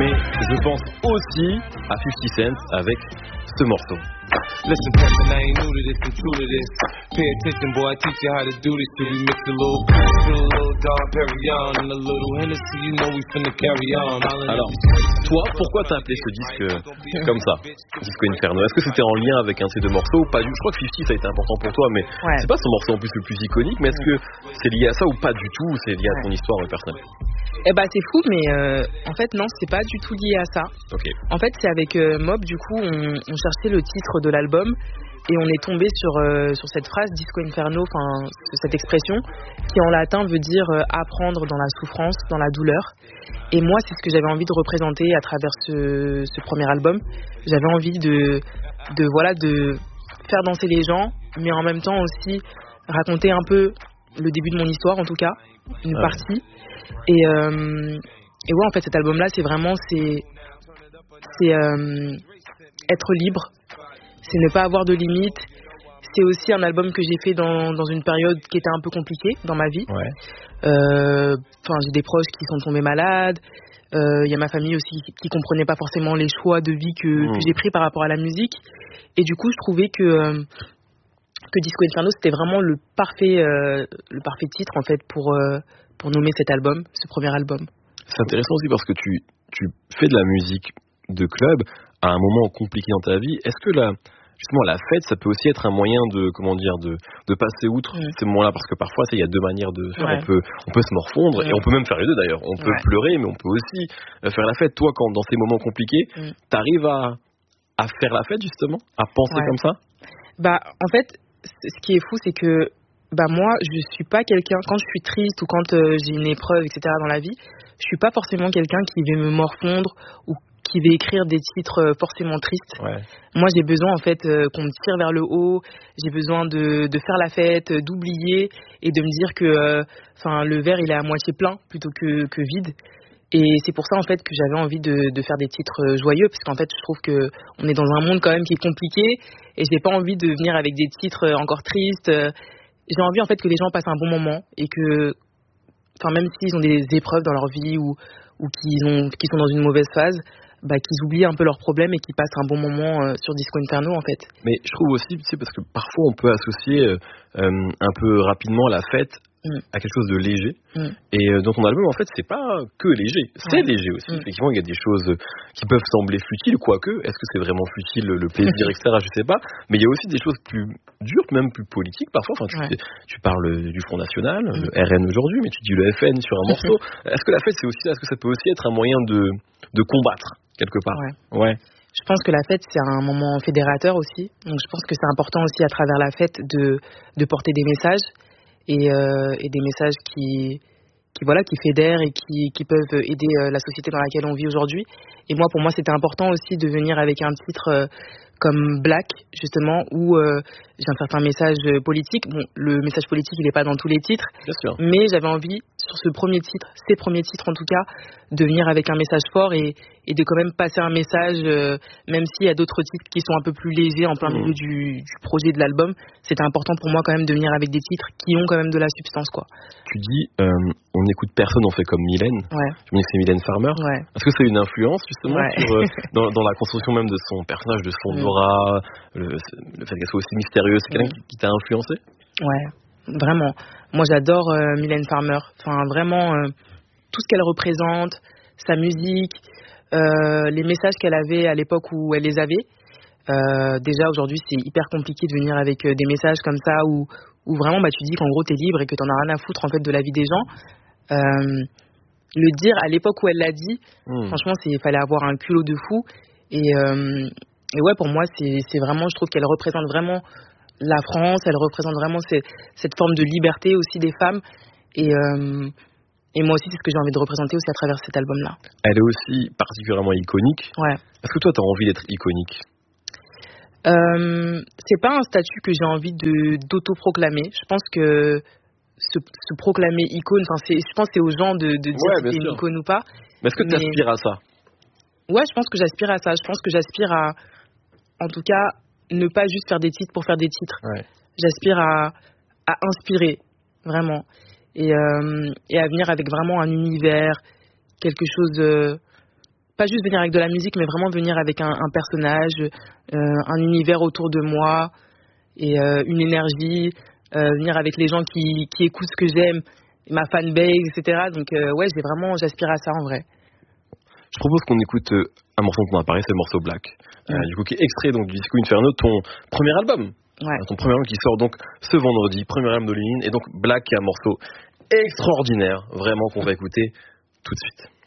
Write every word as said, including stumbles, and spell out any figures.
mais je pense aussi à fifty Cent avec ce morceau. Listen, person, I ain't new to this, I'm true to this. Pay attention, boy, I teach you how to do this. So we mix a little Kush, a little Dom Perignon, and a little Hennessy, you know we finna carry on. Alors, toi, pourquoi t'as appelé ce disque comme ça, Disco Inferno? Est-ce que c'était en lien avec un de ces deux morceaux ou pas? Je crois que fifty, ça a été important pour toi, mais ouais. C'est pas son morceau en plus le plus iconique, mais est-ce que c'est lié à ça ou pas du tout, ou c'est lié à ton histoire personnelle? Eh bah c'est fou, mais euh, en fait non, c'est pas du tout lié à ça. Okay. En fait, c'est avec euh, Mob, du coup, on, on cherchait le titre de l'album et on est tombé sur euh, sur cette phrase Disco Inferno, enfin cette expression qui en latin veut dire euh, apprendre dans la souffrance, dans la douleur. Et moi, c'est ce que j'avais envie de représenter à travers ce, ce premier album. J'avais envie de de voilà de faire danser les gens, mais en même temps aussi raconter un peu le début de mon histoire, en tout cas, une ouais. partie. Et, euh, et ouais, en fait, cet album-là, c'est vraiment, c'est, c'est euh, être libre, c'est ne pas avoir de limites. C'est aussi un album que j'ai fait dans, dans une période qui était un peu compliquée dans ma vie. Ouais. Euh, enfin, j'ai des proches qui sont tombés malades. Il euh, y a ma famille aussi qui, qui comprenait pas forcément les choix de vie que, mmh. que j'ai pris par rapport à la musique. Et du coup, je trouvais que euh, que Disco Inferno, c'était vraiment le parfait, euh, le parfait titre en fait pour euh, pour nommer cet album, ce premier album. C'est intéressant aussi parce que tu tu fais de la musique de club à un moment compliqué dans ta vie. Est-ce que la justement la fête, ça peut aussi être un moyen de comment dire de de passer outre mmh. ces moments-là, parce que parfois il y a deux manières de faire. Ouais. On peut on peut se morfondre mmh. et on peut même faire les deux d'ailleurs. On peut ouais. pleurer, mais on peut aussi faire la fête. Toi, quand dans ces moments compliqués, mmh. t'arrives à à faire la fête justement, à penser ouais. comme ça? Bah en fait, ce qui est fou, c'est que bah moi, je suis pas quelqu'un, quand je suis triste ou quand euh, j'ai une épreuve, et cetera dans la vie, je suis pas forcément quelqu'un qui va me morfondre ou qui va écrire des titres euh, forcément tristes. Ouais. Moi, j'ai besoin en fait euh, qu'on me tire vers le haut, j'ai besoin de, de faire la fête, d'oublier et de me dire que enfin euh, le verre il est à moitié plein plutôt que, que vide. Et c'est pour ça en fait que j'avais envie de, de faire des titres joyeux, parce qu'en fait je trouve que on est dans un monde quand même qui est compliqué et j'ai pas envie de venir avec des titres encore tristes. J'ai envie en fait que les gens passent un bon moment et que, enfin même s'ils ont des épreuves dans leur vie ou ou qu'ils ont qu'ils sont dans une mauvaise phase, bah qu'ils oublient un peu leurs problèmes et qu'ils passent un bon moment euh, sur Disco Inferno en fait. Mais je trouve aussi, tu sais, parce que parfois on peut associer euh, un peu rapidement la fête Mm. à quelque chose de léger mm. et euh, dans ton album en fait c'est pas que léger, c'est ouais. léger aussi. mm. Effectivement il y a des choses qui peuvent sembler futiles, quoique est-ce que c'est vraiment futile, le plaisir etc, je sais pas, mais il y a aussi des choses plus dures, même plus politiques parfois. Enfin tu, ouais. tu parles du Front National, mm. le R N aujourd'hui, mais tu dis le F N sur un morceau. Est-ce que la fête c'est aussi, est-ce que ça peut aussi être un moyen de de combattre quelque part? ouais. ouais Je pense que la fête, c'est un moment fédérateur aussi. Donc je pense que c'est important aussi à travers la fête de de porter des messages et, euh, et des messages qui, qui, voilà, qui fédèrent et qui, qui peuvent aider euh, la société dans laquelle on vit aujourd'hui. Et moi, pour moi, c'était important aussi de venir avec un titre euh, comme Black, justement, où euh, j'ai un certain message politique. Bon, le message politique, il n'est pas dans tous les titres. Bien sûr. Mais j'avais envie, sur ce premier titre, ces premiers titres en tout cas, de venir avec un message fort et, et de quand même passer un message, euh, même s'il y a d'autres titres qui sont un peu plus légers en plein mmh. milieu du, du projet de l'album. C'était important pour moi quand même de venir avec des titres qui ont quand même de la substance, quoi. Tu dis, euh, on n'écoute personne, on fait comme Mylène. Ouais. Je me dis que c'est Mylène Farmer. Ouais. Est-ce que c'est une influence justement ouais. sur, euh, dans, dans la construction même de son personnage, de son mmh. aura, le, le fait qu'elle soit aussi mystérieuse, c'est quelqu'un mmh. qui, qui t'a influencé? Ouais, vraiment. Moi j'adore euh, Mylène Farmer. Enfin vraiment, euh, tout ce qu'elle représente, sa musique, euh, les messages qu'elle avait à l'époque où elle les avait. Euh, déjà aujourd'hui c'est hyper compliqué de venir avec euh, des messages comme ça où, où vraiment bah, tu dis qu'en gros t'es libre et que t'en as rien à foutre en fait de la vie des gens. Euh, le dire à l'époque où elle l'a dit, mmh. franchement il fallait avoir un culot de fou. Et, euh, et ouais, pour moi c'est, c'est vraiment, je trouve qu'elle représente vraiment la France, elle représente vraiment ces, cette forme de liberté aussi des femmes. Et euh, Et moi aussi, c'est ce que j'ai envie de représenter aussi à travers cet album-là. Elle est aussi particulièrement iconique. Ouais. Est-ce que toi, tu as envie d'être iconique? euh, C'est pas un statut que j'ai envie de, d'auto-proclamer. Je pense que se, se proclamer icône, c'est, je pense que c'est aux gens de, de dire ouais, si t'es une icône ou pas. Mais est-ce que tu aspires à ça? Ouais, je pense que j'aspire à ça. Je pense que j'aspire à, en tout cas, ne pas juste faire des titres pour faire des titres. Ouais. J'aspire à, à inspirer, vraiment. Et, euh, et à venir avec vraiment un univers, quelque chose de, pas pas juste venir avec de la musique, mais vraiment venir avec un, un personnage, euh, un univers autour de moi et euh, une énergie, euh, venir avec les gens qui, qui écoutent ce que j'aime, ma fanbase, et cetera. Donc euh, ouais, j'ai vraiment, j'aspire à ça en vrai. Je propose qu'on écoute euh, un morceau dont on a parlé, c'est le morceau Black, ouais. euh, du coup qui est extrait donc du Disco Inferno, ton premier album. Ouais. Ton premier album qui sort donc ce vendredi, premier album de Lénine, et donc Black est un morceau extraordinaire, vraiment qu'on va écouter tout de suite.